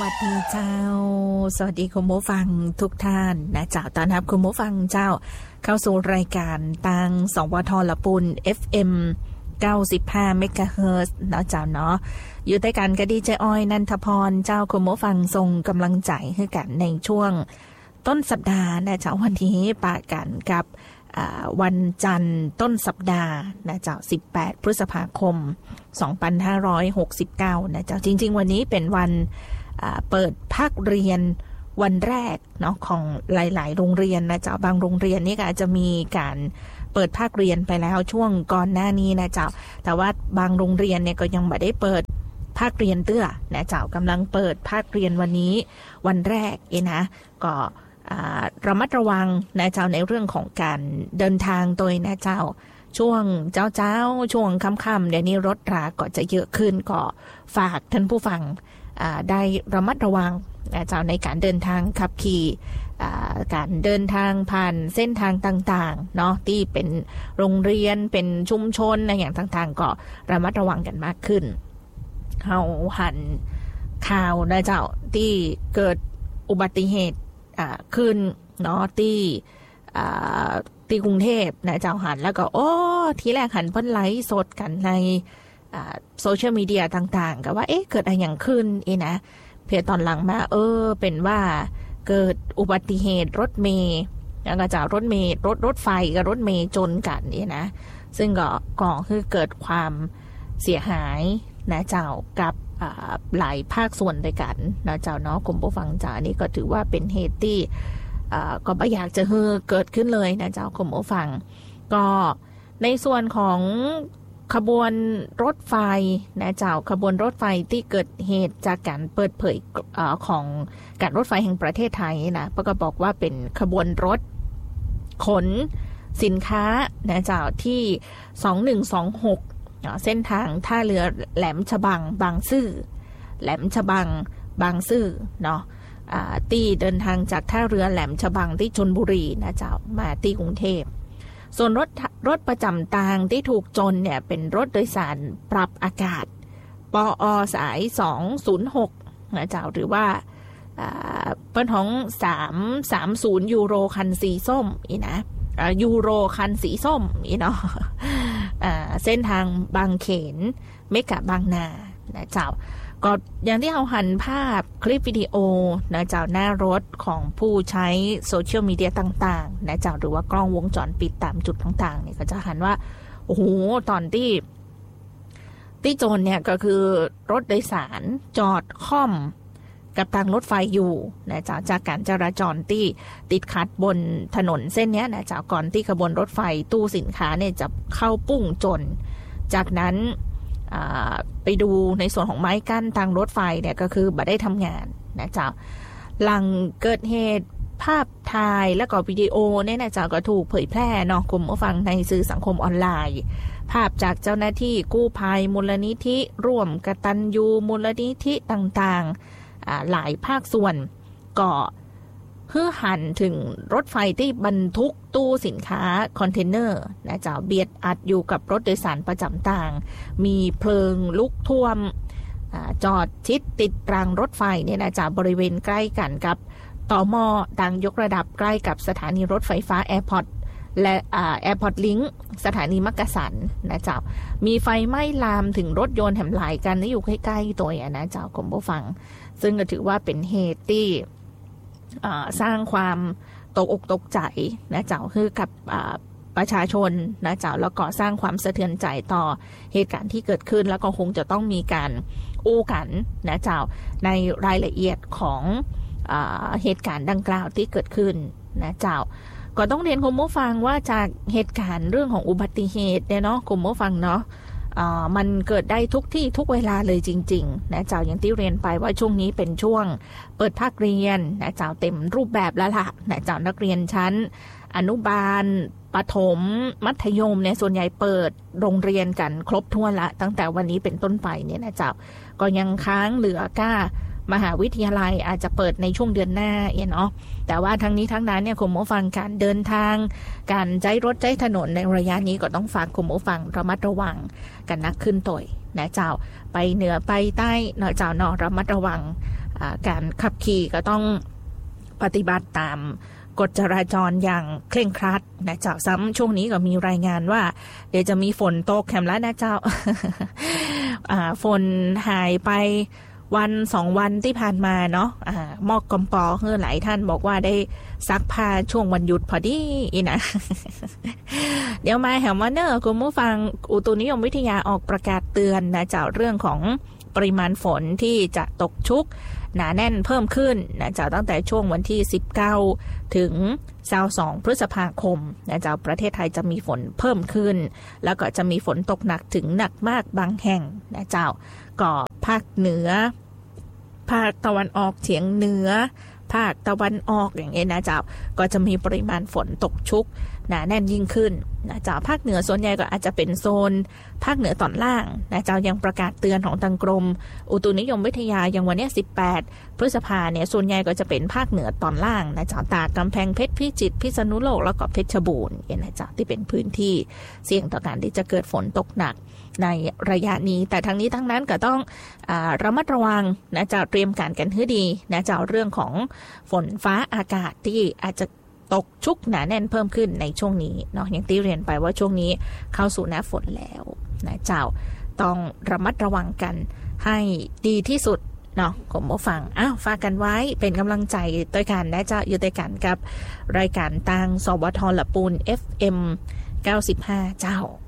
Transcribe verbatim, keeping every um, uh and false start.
วัสดีเจ้าสวัสดีคุณผู้ฟังทุกท่านนะเจ้าต้อนรับคุณผู้ฟังเจ้าเข้าสู่รายการทางสวทละปุน เอฟ เอ็ม เก้าสิบห้า เมกะเฮิรตซ์เนาะเจ้าเนาะอยู่ใต้กันก็ดีเจอ้อยนันทพรเจ้าคุณผู้ฟังส่งกำลังใจให้กันในช่วงต้นสัปดาห์นะเจ้าวันนี้ปะกันกับวันจันทร์ต้นสัปดาห์นะเจ้าสิบแปดพฤษภาคมสองพันห้าร้อยหกสิบเก้านะเจ้าจริงๆวันนี้เป็นวันเปิดภาคเรียนวันแรกเนาะของหลายๆโรงเรียนนะเจ้าบางโรงเรียนนี่ก็อาจจะมีการเปิดภาคเรียนไปแล้วช่วงก่อนหน้านี้นะเจ้าแต่ว่าบางโรงเรียนเนี่ยก็ยังไม่ได้เปิดภาคเรียนเตื้อนะเจ้ากำลังเปิดภาคเรียนวันนี้วันแรกเองนะก็ระมัดระวังนะเจ้าในเรื่องของการเดินทางโดยนะเจ้าช่วงเจ้าเจ้าช่วงค่ำๆเดี๋ยวนี้รถราก็จะเยอะขึ้นก็ฝากท่านผู้ฟังได้ระมัดระวังนะเจ้าในการเดินทางขับขี่การเดินทางผ่านเส้นทางต่างๆเนาะที่เป็นโรงเรียนเป็นชุมชนอะไรอย่างต่างๆก็ระมัดระวังกันมากขึ้นเอาหันข่าวนะเจ้าที่เกิดอุบัติเหตุขึ้นเนาะที่ที่กรุงเทพนะเจ้าหันแล้วก็โอ้ทีแรกหันเพิ่นไลฟ์สดกันในโซเชียลมีเดียต่างๆก็ว่าเอ๊ะเกิดอะไรอย่างขึ้นเองนะเพียตอนหลังมาเออเป็นว่าเกิดอุบัติเหตุรถเมล์แล้วก็จากรถเมล์รถรถไฟกับรถเมล์ชนกันเองนะซึ่งก็ก่อคือเกิดความเสียหายนะเจ้ากับหลายภาคส่วนด้วยกันนะเจ้าเนาะกลุ่มผู้ฟังจ่านี่ก็ถือว่าเป็นเหตุที่ก็ไม่อยากจะให้เกิดขึ้นเลยนะเจ้ากลุ่มผู้ฟังก็ในส่วนของขบวนรถไฟนะเจ้าขบวนรถไฟที่เกิดเหตุจากการเปิดเผยของการรถไฟแห่งประเทศไทยนะก็บอกว่าเป็นขบวนรถขนสินค้านะเจ้าที่สองหนึ่งสองหกเส้นทางท่าเรือแหลมฉบังบางซื่อแหลมฉบังบางซื่อเนาะที่เดินทางจากท่าเรือแหลมฉบังที่ชลบุรีนะเจ้ามาที่กรุงเทพส่วนรถรถประจำทางที่ถูกชนเนี่ยเป็นรถโดยสารปรับอากาศปอสายสองศูนย์หกนะเจ้าหรือว่าเป็นของสามสามศูนย์ยูโรคันสีส้มอีนะยูโรคันสีส้มอีเนาะเส้นทางบางเขนเมกะบางนานะเจ้าก็อย่างที่เราหันภาพคลิปวิดีโอนะเจ้าหน้ารถของผู้ใช้โซเชียลมีเดียต่างๆนะเจ้าหรือว่ากล้องวงจรปิดตามจุดต่างๆเนี่ยก็จะหันว่าโอ้โหตอนที่ที่โจรเนี่ยก็คือรถโดยสารจอดค่อมกับทางรถไฟอยู่นะเจ้าจากการจราจรที่ติดขัดบนถนนเส้นนี้นะเจ้าก่อนที่ขบวนรถไฟตู้สินค้าเนี่ยจะเข้าปุ้งจนจากนั้นไปดูในส่วนของไม้กั้นทางรถไฟเนี่ยก็คือบ่ได้ทำงานนะเจ้าหลังเกิดเหตุภาพถ่ายและก็วิดีโอเนี่ยนะเจ้าก็ถูกเผยแพร่เนาะกลุ่มผู้ฟังในสื่อสังคมออนไลน์ภาพจากเจ้าหน้าที่กู้ภัยมูลนิธิร่วมกตัญญูมูลนิธิต่างๆหลายภาคส่วนก็เพื่อหันถึงรถไฟที่บรรทุกตู้สินค้าคอนเทนเนอร์นะเจ้าเบียดอัดอยู่กับรถโดยสารประจำทางมีเพลิงลุกท่วมจอดชิดติดรางรถไฟเนี่ยนะเจ้าบริเวณใกล้กันกับต่อมอดังยกระดับใกล้กับสถานีรถไฟฟ้าแอร์พอร์ตและแอร์พอร์ตลิงก์สถานีมักกะสันนะเจ้ามีไฟไหม้ลามถึงรถยนต์แถมหลายกันที่อยู่ใกล้ๆตัวนะเจ้ากรมผู้ฟังซึ่งก็ถือว่าเป็นเหตุที่สร้างความตกอกตกใจนะเจ้าคือกับประชาชนนะเจ้าแล้วก็สร้างความสะเทือนใจต่อเหตุการณ์ที่เกิดขึ้นแล้วก็คงจะต้องมีการอู้กันนะเจ้าในรายละเอียดของเหตุการณ์ดังกล่าวที่เกิดขึ้นนะเจ้าก็ต้องเรียนคุณผู้ฟังว่าจากเหตุการณ์เรื่องของอุบัติเหตุเนี่ยเนาะคุณผู้ฟังเนาะมันเกิดได้ทุกที่ทุกเวลาเลยจริงๆนะเจ้าอย่างที่เรียนไปว่าช่วงนี้เป็นช่วงเปิดภาคเรียนนะเจ้าเต็มรูปแบบแล้วล่ะนะเจ้านักเรียนชั้นอนุบาลประถมมัธยมเนี่ยส่วนใหญ่เปิดโรงเรียนกันครบถ้วนละตั้งแต่วันนี้เป็นต้นไปเนี่ยนะเจ้าก็ยังค้างเหลือก้ามหาวิทยาลัยอาจจะเปิดในช่วงเดือนหน้าเนาะแต่ว่าทั้งนี้ทั้งนั้นเนี่ยคุณผู้ฟังการเดินทางการใช้รถใช้ถนนในระยะนี้ก็ต้องฝากคุณผู้ฟังระมัดระวังกันนักขึ้นตัวนะเจ้าไปเหนือไปใต้เนาะเจ้าเนาะระมัดระวังการขับขี่ก็ต้องปฏิบัติตามกฎจราจรอย่างเคร่งครัดนะเจ้าซ้ำช่วงนี้ก็มีรายงานว่าเดี๋ยวจะมีฝนตกแคมแล้วนะเจ้า ฝนหายไปวันสองวันที่ผ่านมาเนาะหมอกกำปอเฮือหลายท่านบอกว่าได้ซักผ้าช่วงวันหยุดพอดีนะ เดี๋ยวมาแหมว่าเนอคุณผู้ฟังอุตุนิยมวิทยาออกประกาศเตือนนะเจ้าเรื่องของปริมาณฝนที่จะตกชุกหนาแน่นเพิ่มขึ้นนะเจ้าตั้งแต่ช่วงวันที่สิบเก้าถึงยี่สิบสองพฤษภาคมนะเจ้าประเทศไทยจะมีฝนเพิ่มขึ้นแล้วก็จะมีฝนตกหนักถึงหนักมากบางแห่งนะเจ้าก็ภาคเหนือภาคตะวันออกเฉียงเหนือภาคตะวันออกอย่างเงี้ยนะเจ้าก็จะมีปริมาณฝนตกชุกหนาแน่นยิ่งขึ้นนะเจ้าภาคเหนือส่วนใหญ่ก็อาจจะเป็นโซนภาคเหนือตอนล่างนะเจ้ายังประกาศเตือนของทางกรมอุตุนิยมวิทยาอย่างวันนี้สิบแปดพฤษภาเนี่ยส่วนใหญ่ก็จะเป็นภาคเหนือตอนล่างนะเจ้าตากกำแพงเพชรพิจิตรพิษณุโลกแล้วก็เพชรบูรณ์เนี่ยนะเจ้าที่เป็นพื้นที่เสี่ยงต่อการที่จะเกิดฝนตกหนักในระยะนี้แต่ทั้งนี้ทั้งนั้นก็ต้องอ่าระมัดระวังนะเจ้าเตรียมการกันให้ดีนะเจ้าเรื่องของฝนฟ้าอากาศที่อาจจะตกชุกหนาแน่นเพิ่มขึ้นในช่วงนี้เนาะอย่างที่เรียนไปว่าช่วงนี้เข้าสู่หน้าฝนแล้วนะเจ้าต้องระมัดระวังกันให้ดีที่สุดเนาะผมมาฟังอ้าวฝากกันไว้เป็นกำลังใจด้วยกันนะเจ้าอยู่ด้วยกันกับรายการทางสวทละปูน เอฟ เอ็ม เก้าสิบห้าเจ้า